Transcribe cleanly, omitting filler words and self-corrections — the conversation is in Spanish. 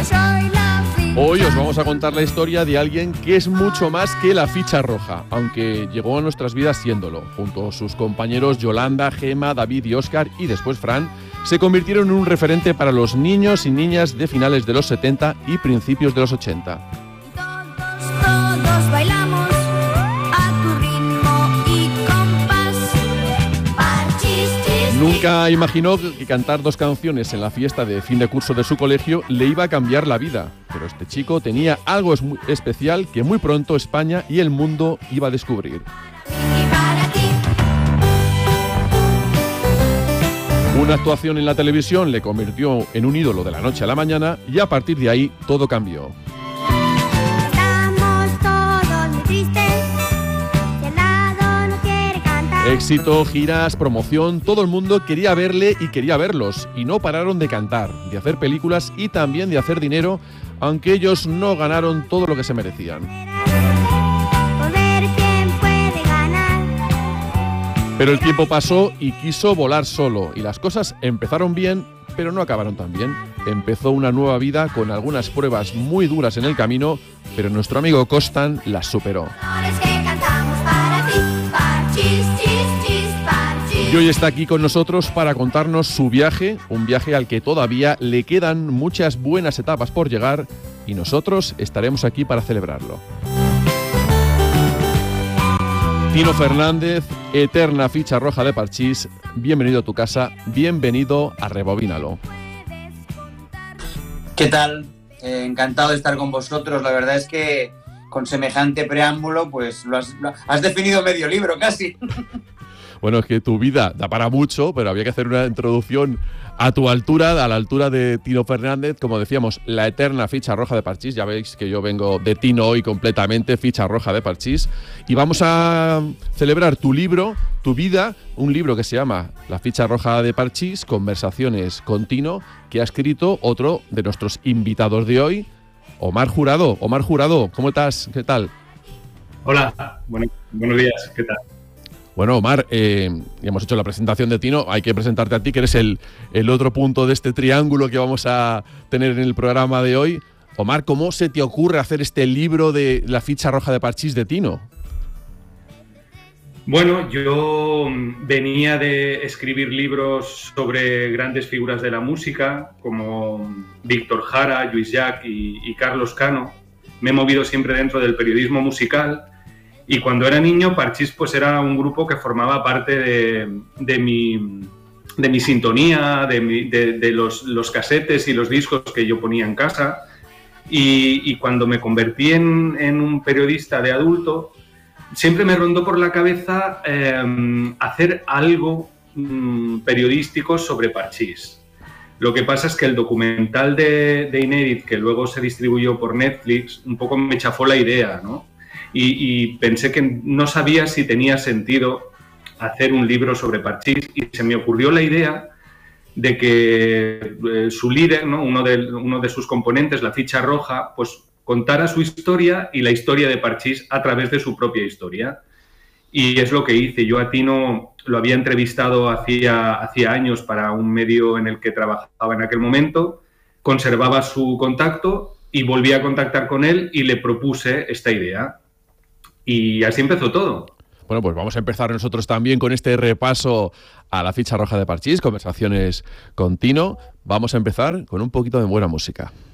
Hoy os vamos a contar la historia de alguien que es mucho más que la ficha roja, aunque llegó a nuestras vidas siéndolo. Junto a sus compañeros Yolanda, Gema, David y Óscar, y después Fran, se convirtieron en un referente para los niños y niñas de finales de los 70 y principios de los 80. Todos bailamos a tu ritmo y compás. Parchís. Nunca imaginó que cantar 2 canciones en la fiesta de fin de curso de su colegio le iba a cambiar la vida. Pero este chico tenía algo especial que muy pronto España y el mundo iba a descubrir. Una actuación en la televisión le convirtió en un ídolo de la noche a la mañana y a partir de ahí todo cambió. Estamos todos muy tristes, si al lado no quiere cantar. Éxito, giras, promoción, todo el mundo quería verle y quería verlos. Y no pararon de cantar, de hacer películas y también de hacer dinero, aunque ellos no ganaron todo lo que se merecían. Por ver quién puede ganar. Pero el tiempo pasó y quiso volar solo, y las cosas empezaron bien, pero no acabaron tan bien. Empezó una nueva vida con algunas pruebas muy duras en el camino, pero nuestro amigo Costan las superó. Flores que cantamos para ti. Parchís, chis, chis, parchís. Y hoy está aquí con nosotros para contarnos su viaje, un viaje al que todavía le quedan muchas buenas etapas por llegar, y nosotros estaremos aquí para celebrarlo. Tino Fernández, eterna ficha roja de Parchís, bienvenido a tu casa, bienvenido a Rebobínalo. ¿Qué tal? Encantado de estar con vosotros. La verdad es que con semejante preámbulo, pues lo has definido medio libro casi. Bueno, es que tu vida da para mucho, pero había que hacer una introducción a tu altura, a la altura de Tino Fernández, como decíamos, la eterna ficha roja de Parchís. Ya veis que yo vengo de Tino hoy completamente, ficha roja de Parchís. Y vamos a celebrar tu libro, tu vida, un libro que se llama La ficha roja de Parchís, Conversaciones con Tino, que ha escrito otro de nuestros invitados de hoy, Omar Jurado. Omar Jurado, ¿cómo estás? ¿Qué tal? Hola, buenos días, ¿qué tal? Bueno, Omar, ya hemos hecho la presentación de Tino, hay que presentarte a ti, que eres el otro punto de este triángulo que vamos a tener en el programa de hoy. Omar, ¿cómo se te ocurre hacer este libro de La ficha roja de Parchís de Tino? Bueno, yo venía de escribir libros sobre grandes figuras de la música, como Víctor Jara, Lluís Llach y Carlos Cano. Me he movido siempre dentro del periodismo musical. Y cuando era niño, Parchís pues era un grupo que formaba parte de mi sintonía, de los casetes y los discos que yo ponía en casa. Y cuando me convertí en un periodista de adulto, siempre me rondó por la cabeza hacer algo periodístico sobre Parchís. Lo que pasa es que el documental de Inédit, que luego se distribuyó por Netflix, un poco me chafó la idea, ¿no? Y pensé que no sabía si tenía sentido hacer un libro sobre Parchís y se me ocurrió la idea de que su líder, ¿no? uno de sus componentes, la ficha roja, pues contara su historia y la historia de Parchís a través de su propia historia. Y es lo que hice. Yo a Tino lo había entrevistado hacía años para un medio en el que trabajaba en aquel momento, conservaba su contacto y volví a contactar con él y le propuse esta idea. Y así empezó todo. Bueno, pues vamos a empezar nosotros también con este repaso a la ficha roja de Parchís, conversaciones con Tino. Vamos a empezar con un poquito de buena música.